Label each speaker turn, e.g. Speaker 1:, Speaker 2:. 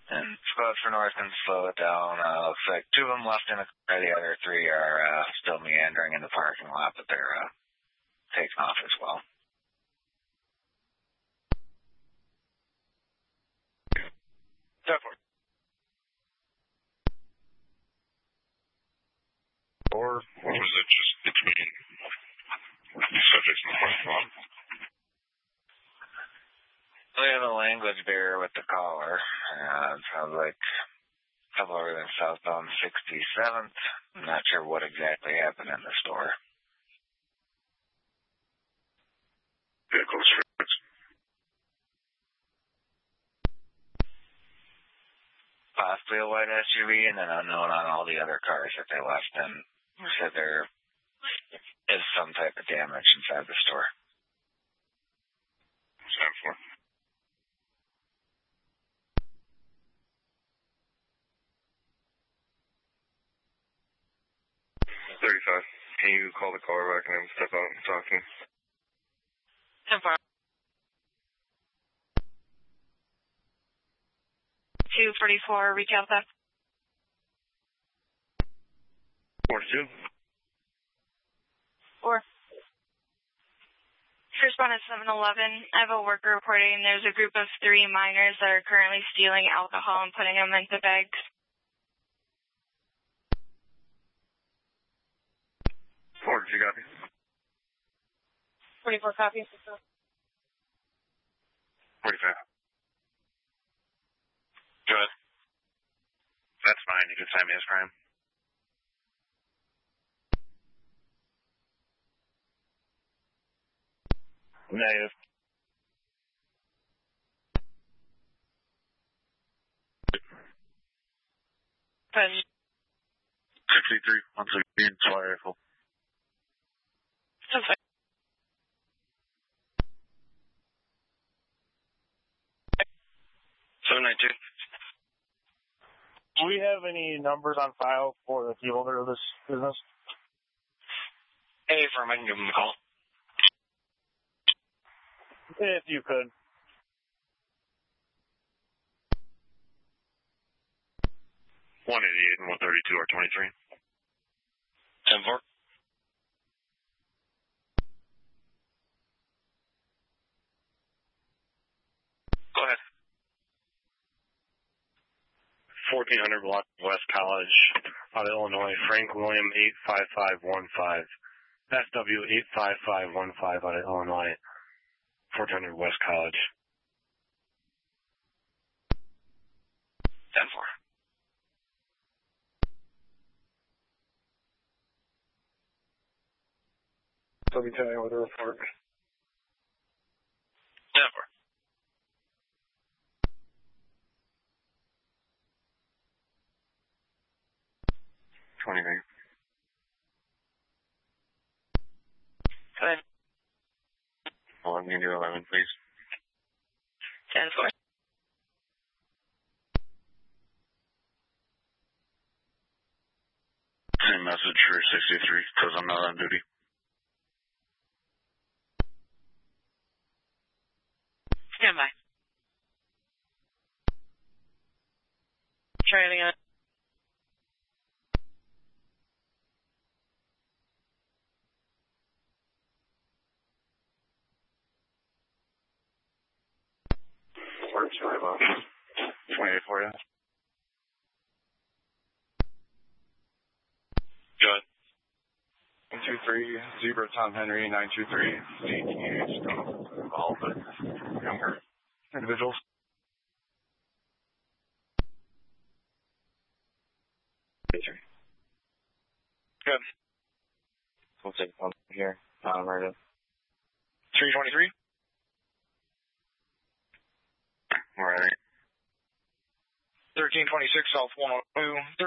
Speaker 1: And go out for north and slow it down. Looks like 2 of them left in the car. The other 3 are still meandering in the parking lot, but they're taking off as well.
Speaker 2: Definitely.
Speaker 3: Or was it just between the subjects in the parking lot?
Speaker 1: We have a language barrier with the caller. It sounds like a couple over than southbound 67th. I'm not sure what exactly happened in the store.
Speaker 3: Vehicles reference.
Speaker 1: Possibly a white SUV, and then unknown on all the other cars that they left in. Said there is some type of damage inside the store.
Speaker 3: 7-4. 35. Can you call the caller back and then step out and talk to me?
Speaker 4: 10-4. 244 retail theft.
Speaker 3: 42.
Speaker 4: Or respondent 711. I have a worker reporting there's a group of 3 minors that are currently stealing alcohol and putting them into bags.
Speaker 3: 4, did you copy?
Speaker 4: 44 copies.
Speaker 3: 45.
Speaker 2: Good. That's fine. You can sign me as crime.
Speaker 3: Negative.
Speaker 4: But
Speaker 3: 63. Once again, SWAT rifle.
Speaker 4: 7-5.
Speaker 2: Do we have any numbers on file for the key holder of this business?
Speaker 1: Hey, firm, I can give them a call.
Speaker 2: If you could.
Speaker 3: 188 and 132 are 23.
Speaker 1: 10-4. Go ahead.
Speaker 3: 1400 block of West College out of Illinois. Frank William 85515. SW 85515 out of Illinois. 1400 West College.
Speaker 1: 10-4.
Speaker 3: So be telling you with a report.
Speaker 1: 10-4.
Speaker 3: 29.
Speaker 4: Go ahead.
Speaker 3: Hold on, we can do 11, please.
Speaker 4: 10-4.
Speaker 3: Same message for 63, because I'm not on duty.
Speaker 4: Stand by. Try it again.
Speaker 3: Works, 28 for you.
Speaker 1: Good.
Speaker 3: 123, Zebra Tom Henry, 923, DTH, involved with younger individuals.
Speaker 1: Good.
Speaker 3: We'll take one here. Radio.
Speaker 1: 323?
Speaker 3: We're ready.
Speaker 1: 1326 South 102.